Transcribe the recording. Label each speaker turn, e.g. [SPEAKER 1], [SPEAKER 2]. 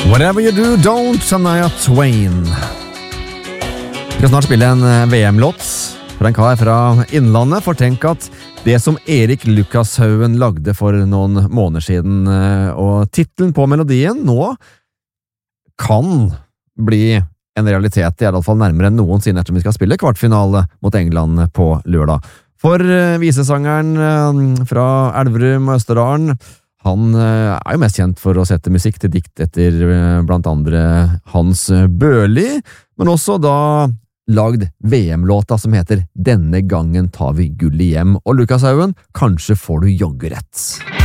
[SPEAKER 1] Whatever you do, don't, Shania Twain. Vi skal snart spille en VM-låt for en kar fra Innlandet. For tenk at det som Erik Lukashaugen lagde for noen måneder siden, og titlen på melodien nå kan bli en realitet, i alle fall nærmere enn noensinne ettersom vi skal spille kvartfinale mot England på lørdag. For visesangeren fra Elverum og Østerdalen, han er jo mest kjent for å sette musikk til dikt etter blant andre Hans Børli, men også da lagd VM-låta som heter «Denne gangen tar vi gullet hjem», og Lukashaugen, kanskje får du jogge rett.